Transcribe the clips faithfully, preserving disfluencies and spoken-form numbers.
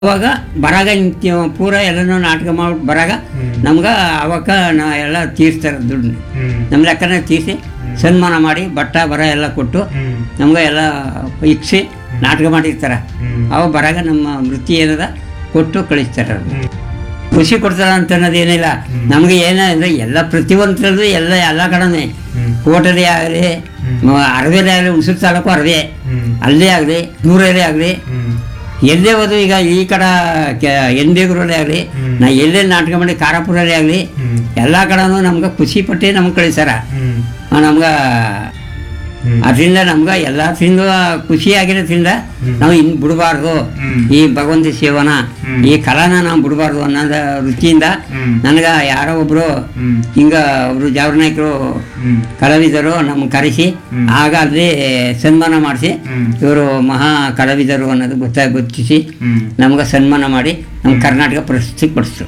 ಅವಾಗ ಬರಾಗ ನಿಂತ ಪೂರ ಎಲ್ಲನೂ ನಾಟಕ ಮಾಡ್ಬಿಟ್ಟು ಬರಾಗ ನಮ್ಗೆ ಅವಾಗ ನಾ ಎಲ್ಲ ತೀರಿಸ್ತಾರೆ ದುಡ್ಡು ನಮ್ಮ ಲೆಕ್ಕನ ತೀರಿಸಿ ಸನ್ಮಾನ ಮಾಡಿ ಬಟ್ಟ ಬರ ಎಲ್ಲ ಕೊಟ್ಟು ನಮ್ಗೆ ಎಲ್ಲ ಇಕ್ಸಿ ನಾಟಕ ಮಾಡಿರ್ತಾರೆ. ಅವಾಗ ಬರಾಗ ನಮ್ಮ ವೃತ್ತಿ ಏನದ ಕೊಟ್ಟು ಕಳಿಸ್ತಾರೆ. ಖುಷಿ ಕೊಡ್ತಾರ ಅಂತ ಅನ್ನೋದೇನಿಲ್ಲ ನಮಗೆ ಏನಂದ್ರೆ ಎಲ್ಲ ಪ್ರತಿಯೊಂದರಲ್ಲೂ ಎಲ್ಲ ಎಲ್ಲ ಕಡೆ ಕೋಟದೇ ಆಗಲಿ ಅರವೇಲೇ ಆಗಲಿ ಹುಣಸೂರು ತಾಲೂಕು ಅರವೆ ಅಲ್ಲೇ ಆಗಲಿ ದೂರಲ್ಲೇ ಆಗಲಿ ಎಲ್ಲೇ ಹೋದ್ರು ಈಗ ಈ ಕಡೆ ಎನ್ ಬೇಗೂರಲ್ಲೇ ಆಗಲಿ ನಾ ಎಲ್ಲೇ ನಾಟಕ ಮಾಡಿ ಖಾರಾಪುರಲ್ಲೇ ಆಗಲಿ ಎಲ್ಲ ಕಡೆನೂ ನಮ್ಗೆ ಖುಷಿ ಪಟ್ಟು ನಮ್ಗೆ ಕಳಿಸ್ಯಾರ. ನಮ್ಗೆ ಅದರಿಂದ ನಮ್ಗೆ ಎಲ್ಲದ್ರಿಂದ ಖುಷಿ ಆಗಿರೋದ್ರಿಂದ ನಾವು ಇನ್ನು ಬಿಡಬಾರ್ದು ಈ ಭಗವಂತ ಸೇವನ ಈ ಕಲಾನ ನಾವು ಬಿಡಬಾರ್ದು ಅನ್ನೋದ ವೃತ್ತಿಯಿಂದ ನನಗೆ ಯಾರೋ ಒಬ್ರು ಹಿಂಗ ಒಬ್ರು ಜಾವರ್ನಾಯಕರು ಕಲಾವಿದರು ನಮ್ಗೆ ಕರೆಸಿ ಆಗ ಅಲ್ಲಿ ಸನ್ಮಾನ ಮಾಡಿಸಿ ಇವರು ಮಹಾ ಕಲಾವಿದರು ಅನ್ನೋದು ಗೊತ್ತಾಗಿ ಗೊತ್ತಿಸಿ ನಮ್ಗೆ ಸನ್ಮಾನ ಮಾಡಿ ನಮ್ಮ ಕರ್ನಾಟಕ ಪ್ರಶಸ್ತಿ ಪಡಿಸಿದ್ರು.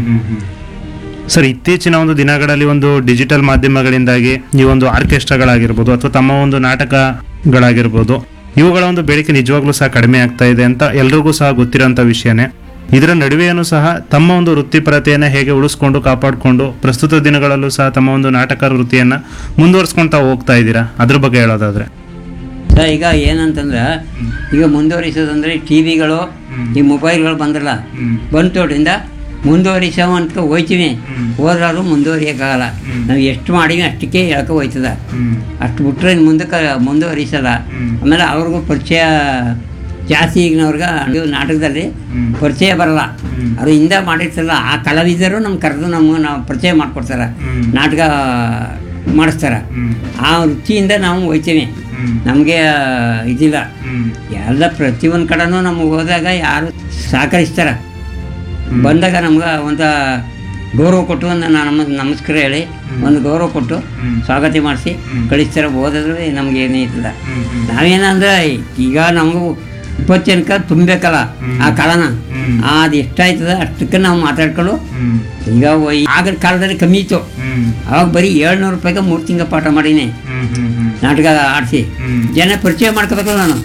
ಸರ್, ಇತ್ತೀಚಿನ ಒಂದು ದಿನಗಳಲ್ಲಿ ಒಂದು ಡಿಜಿಟಲ್ ಮಾಧ್ಯಮಗಳಿಂದಾಗಿ ಈ ಒಂದು ಆರ್ಕೆಸ್ಟ್ರಾಗಳಾಗಿರ್ಬೋದು ಅಥವಾ ತಮ್ಮ ಒಂದು ನಾಟಕಗಳಾಗಿರ್ಬೋದು ಇವುಗಳ ಒಂದು ಬೇಡಿಕೆ ನಿಜವಾಗ್ಲೂ ಸಹ ಕಡಿಮೆ ಆಗ್ತಾ ಇದೆ ಅಂತ ಎಲ್ರಿಗೂ ಸಹ ಗೊತ್ತಿರೋಂಥ ವಿಷಯನೇ. ಇದರ ನಡುವೆಯೂ ಸಹ ತಮ್ಮ ಒಂದು ವೃತ್ತಿಪರತೆಯನ್ನು ಹೇಗೆ ಉಳಿಸ್ಕೊಂಡು ಕಾಪಾಡಿಕೊಂಡು ಪ್ರಸ್ತುತ ದಿನಗಳಲ್ಲೂ ಸಹ ತಮ್ಮ ಒಂದು ನಾಟಕ ವೃತ್ತಿಯನ್ನು ಮುಂದುವರಿಸ್ಕೊಳ್ತಾ ಹೋಗ್ತಾ ಇದ್ದೀರಾ, ಅದ್ರ ಬಗ್ಗೆ ಹೇಳೋದಾದ್ರೆ? ಸರ್, ಈಗ ಏನಂತಂದ್ರೆ ಈಗ ಮುಂದುವರಿಸೋದಂದ್ರೆ ಟಿ ವಿಗಳು ಈ ಮೊಬೈಲ್ಗಳು ಬಂದ್ರಲ್ಲ ಬಂತೋದ್ರಿಂದ ಮುಂದುವರಿಸೋ ಅಂತ ಹೋಯ್ತೀವಿ, ಹೋದ್ರೂ ಮುಂದುವರಿಯೋಕ್ಕಾಗಲ್ಲ. ನಾವು ಎಷ್ಟು ಮಾಡೀವಿ ಅಷ್ಟಕ್ಕೆ ಹೇಳ್ಕೊ ಹೋಯ್ತದ, ಅಷ್ಟು ಬಿಟ್ರೆ ಮುಂದಕ್ಕೆ ಮುಂದುವರಿಸಲ್ಲ. ಆಮೇಲೆ ಅವ್ರಿಗೂ ಪರಿಚಯ ಜಾಸ್ತಿ ಈಗಿನವ್ರಿಗೆ ನಾಟಕದಲ್ಲಿ ಪರಿಚಯ ಬರಲ್ಲ. ಅವರು ಹಿಂದೆ ಮಾಡಿರ್ತಾರಲ್ಲ ಆ ಕಲಾವಿದರು ನಮ್ಗೆ ಕರೆದು ನಮ್ಗೆ ನಾವು ಪರಿಚಯ ಮಾಡಿಕೊಡ್ತಾರೆ, ನಾಟಕ ಮಾಡಿಸ್ತಾರೆ. ಆ ವೃತ್ತಿಯಿಂದ ನಾವು ಹೋಯ್ತೀವಿ, ನಮಗೆ ಇದಿಲ್ಲ. ಎಲ್ಲ ಪ್ರತಿಯೊಂದು ಕಡೆನೂ ನಮ್ಗೆ ಹೋದಾಗ ಯಾರು ಸಹಕರಿಸ್ತಾರೆ. ಬಂದಾಗ ನಮ್ಗೆ ಒಂದು ಗೌರವ ಕೊಟ್ಟು ಒಂದು ನಮ್ಮ ನಮಸ್ಕಾರ ಹೇಳಿ ಒಂದು ಗೌರವ ಕೊಟ್ಟು ಸ್ವಾಗತ ಮಾಡಿಸಿ ಕಳಿಸ್ತಾರೆ. ಓದಿದ್ರೆ ನಮ್ಗೆ ಏನೇ ಇರ್ತದ. ನಾವೇನಂದ್ರೆ ಈಗ ನಮಗೂ ಇಪ್ಪತ್ತು ಜನಕ್ಕೆ ತುಂಬಬೇಕಲ್ಲ ಆ ಕಳನ, ಅದು ಎಷ್ಟಾಯ್ತದ ಅಷ್ಟಕ್ಕೆ ನಾವು ಮಾತಾಡ್ಕೊಂಡು ಈಗ ಆಗಿನ ಕಾಲದಲ್ಲಿ ಕಮ್ಮಿ ಇತ್ತು. ಅವಾಗ ಬರೀ ಏಳ್ನೂರು ರೂಪಾಯಿಗೆ ಮೂರು ತಿಂಗಳ ಪಾಠ ಮಾಡೀನಿ ನಾಟಕ ಆಡಿಸಿ. ಜನ ಪರಿಚಯ ಮಾಡ್ಕೋಬೇಕಲ್ಲ ನಾನು,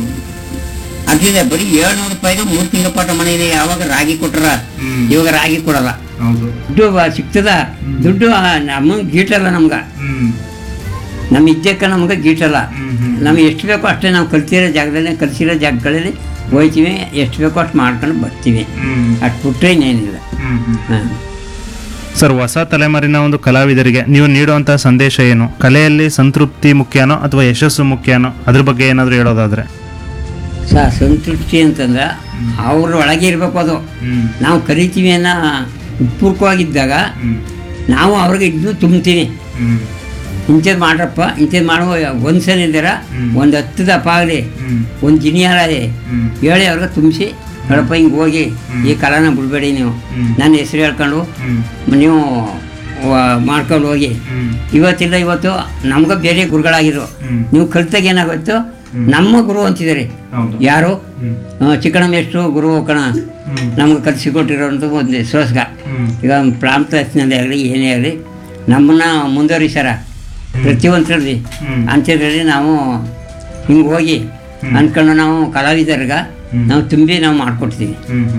ಅದರಿಂದ ಬರೀ ಏಳ್ನೂರು ರೂಪಾಯಿಗೆ ಮೂರು ತಿಂಗಳ ಪಾಠ ಮಾಡೀನಿ. ಯಾವಾಗ ರಾಗಿ ಕೊಟ್ಟಾರ, ಇವಾಗ ರಾಗಿ ಕೊಡಲ್ಲ. ದುಡ್ಡು ಸಿಗ್ತದ, ದುಡ್ಡು ನಮಗೆ ಗೀಟಲ್ಲ. ನಮ್ಗೆ ನಮ್ಮ ಇದ್ದಕ್ಕೆ ನಮ್ಗೆ ಗೀಟಲ್ಲ. ನಮ್ಗೆ ಎಷ್ಟು ಬೇಕೋ ಅಷ್ಟೇ ನಾವು ಕಲ್ತಿರೋ ಜಾಗದಲ್ಲಿ ಕಲಿಸಿರೋ ಜಾಗಗಳಲ್ಲಿ ಹೋಯ್ತೀವಿ, ಎಷ್ಟು ಬೇಕೋ ಅಷ್ಟು ಮಾಡ್ಕೊಂಡು ಬರ್ತೀವಿ. ಅಷ್ಟು ಬಿಟ್ಟರೆ ಇನ್ನೇನಿಲ್ಲ. ಹಾಂ ಸರ್, ಹೊಸ ತಲೆಮಾರಿನ ಒಂದು ಕಲಾವಿದರಿಗೆ ನೀವು ನೀಡುವಂಥ ಸಂದೇಶ ಏನು? ಕಲೆಯಲ್ಲಿ ಸಂತೃಪ್ತಿ ಮುಖ್ಯನೋ ಅಥವಾ ಯಶಸ್ಸು ಮುಖ್ಯನೋ, ಅದ್ರ ಬಗ್ಗೆ ಏನಾದರೂ ಹೇಳೋದಾದರೆ? ಸ ಸಂತೃಪ್ತಿ ಅಂತಂದ್ರೆ ಅವ್ರ ಒಳಗೆ ಇರಬೇಕು. ಅದು ನಾವು ಕರಿತೀವಿ ಅನ್ನೋ ಉತ್ಪೂರ್ವವಾಗಿದ್ದಾಗ ನಾವು ಅವ್ರಿಗೆ ಇದನ್ನು ತುಂಬ್ತೀವಿ. ಇಂಥದ್ದು ಮಾಡ್ರಪ್ಪ, ಇಂಥದ್ದು ಮಾಡುವ ಒಂದು ಸಲ ಇದ್ದಾರ ಒಂದು ಹತ್ತು ದಪ್ಪ ಆಗಲಿ ಒಂದು ಜಿನಿಯಾಲಿ ಹೇಳಿ ಅವ್ರಿಗೆ ತುಂಬಿಸಿ, ಹೇಳಪ್ಪ ಹಿಂಗೆ ಹೋಗಿ ಈ ಕಲಾನ ಬಿಡಬೇಡಿ, ನೀವು ನನ್ನ ಹೆಸರು ಹೇಳ್ಕೊಂಡು ನೀವು ಮಾಡ್ಕೊಂಡು ಹೋಗಿ. ಇವತ್ತಿಲ್ಲ ಇವತ್ತು ನಮ್ಗೆ ಬೇರೆ ಗುರುಗಳಾಗಿರು, ನೀವು ಕಲ್ತಾಗ ಏನಾಗೋಯ್ತು ನಮ್ಮ ಗುರು ಅಂತಿದ್ದಾರೆ. ಯಾರು ಚಿಕ್ಕಣ ಮೇಷ್ಟ್ರು ಗುರು ಕಣ ನಮ್ಗೆ ಕಲಿಸಿಕೊಟ್ಟಿರೋಂಥ ಒಂದು ವಿಶ್ವಾಸ. ಈಗ ಪ್ರಾಂತದಲ್ಲಿ ಆಗಲಿ ಏನೇ ಆಗಲಿ ನಮ್ಮನ್ನ ಮುಂದುವರಿಸಾರ ಪ್ರತಿಯೊಂದರಲ್ಲಿ. ಅಂಥದ್ರಲ್ಲಿ ನಾವು ಹಿಂಗೆ ಹೋಗಿ ಅಂದ್ಕೊಂಡು ನಾವು ಕಲಾವಿದರಿಗೆ ನಾವು ತುಂಬಿ ನಾವು ಮಾಡಿಕೊಡ್ತೀವಿ.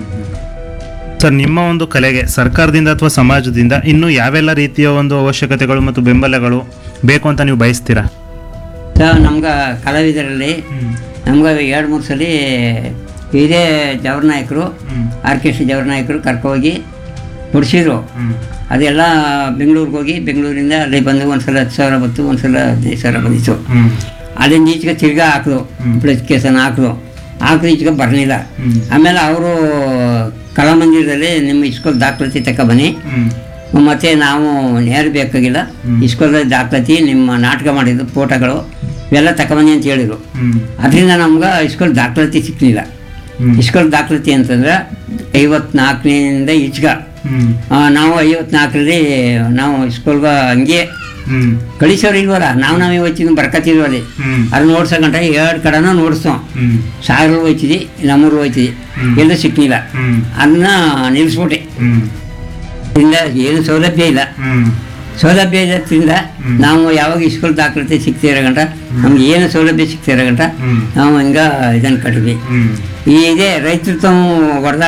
ಸರ್, ನಿಮ್ಮ ಒಂದು ಕಲೆಗೆ ಸರ್ಕಾರದಿಂದ ಅಥವಾ ಸಮಾಜದಿಂದ ಇನ್ನೂ ಯಾವೆಲ್ಲ ರೀತಿಯ ಒಂದು ಅವಶ್ಯಕತೆಗಳು ಮತ್ತು ಬೆಂಬಲಗಳು ಬೇಕು ಅಂತ ನೀವು ಬಯಸ್ತೀರಾ? ಸರ್, ನಮ್ಗೆ ಕಲಾವಿದರಲ್ಲಿ ನಮ್ಗೆ ಎರಡು ಮೂರು ಸಲ ಇದೇ ಜವರ್ನಾಯಕರು ಆರ್ಕೆಸ್ಟ್ರಾ ಜವರ್ನಾಯಕರು ಕರ್ಕೋಗಿ ನುಡಿಸಿದ್ರು. ಅದೆಲ್ಲ ಬೆಂಗಳೂರಿಗೆ ಹೋಗಿ ಬೆಂಗಳೂರಿಂದ ಅಲ್ಲಿ ಬಂದು ಒಂದು ಸಲ ಹತ್ತು ಸಾವಿರ ಬಂತು, ಒಂದು ಸಲ ಹದಿನೈದು ಸಾವಿರ ಬಂದಿತ್ತು. ಅಲ್ಲಿಂದ ಈಚೆಗೆ ತಿರ್ಗಾ ಹಾಕಿದ್ರು, ಅಪ್ಲಿಕೇಶನ್ ಹಾಕಿದ್ರು ಹಾಕಿದ್ರು ಈಚೆಗೆ ಬರಲಿಲ್ಲ. ಆಮೇಲೆ ಅವರು ಕಲಾಮಂದಿರದಲ್ಲಿ ನಿಮ್ಮ ಇಸ್ಕೂಲ್ ದಾಖಲಾತಿ ತಗೊಬನ್ನಿ, ಮತ್ತು ನಾವು ನೇರು ಬೇಕಾಗಿಲ್ಲ, ಇಸ್ಕೂಲಲ್ಲಿ ದಾಖಲಾತಿ ನಿಮ್ಮ ನಾಟಕ ಮಾಡಿದ್ದು ಫೋಟೋಗಳು ಇವೆಲ್ಲ ತಗೊಬನ್ನಿ ಅಂತ ಹೇಳಿದರು. ಅದರಿಂದ ನಮ್ಗೆ ಇಸ್ಕೂಲ್ ದಾಖಲಾತಿ ಸಿಕ್ಕಲಿಲ್ಲ. ಇಸ್ಕೂಲ್ ದಾಖಲಾತಿ ಅಂತಂದ್ರೆ ಐವತ್ನಾಲ್ಕರಿಂದ ಈಚೆಗೆ ನಾವು ಐವತ್ನಾಲ್ಕರಲ್ಲಿ ನಾವು ಸ್ಕೂಲ್ಗೆ ಹಂಗೆ ಕಳಿಸೋರು ಇಲ್ವಲ್ಲ, ನಾವು ನಾವೇ ಹೋಯ್ತಿದ್ವಿ ಬರ್ಕತ್ತಿದ್ವಲ್ಲಿ. ಅದು ನೋಡ್ಸೋ ಗಂಟ ಎರಡು ಕಡೆನೂ ನೋಡಿಸ್ತೋ, ಸಾಗರ ಹೋಯ್ತಿದ್ವಿ, ನಮ್ಮೂರು ಹೋಯ್ತಿದ್ವಿ, ಎಲ್ಲೂ ಸಿಕ್ಕಲಿಲ್ಲ. ಅದನ್ನ ನಿಲ್ಲಿಸ್ಬಿಟ್ಟೆ. ಇದರಿಂದ ಏನು ಸೌಲಭ್ಯ ಇಲ್ಲ. ಸೌಲಭ್ಯ ಇರೋದ್ರಿಂದ ನಾವು ಯಾವಾಗ ಸ್ಕೂಲ್ ದಾಖಲಾತಿ ಸಿಗ್ತಿರೋ ಗಂಟ ನಮ್ಗೆ ಏನು ಸೌಲಭ್ಯ ಸಿಗ್ತಿರೋ ಗಂಟ ನಾವು ಹಿಂಗೆ ಇದನ್ನು ಕಟ್ವಿ. ಈ ಇದೆ ರೈತರು ತಾವು ಹೊಡೆದ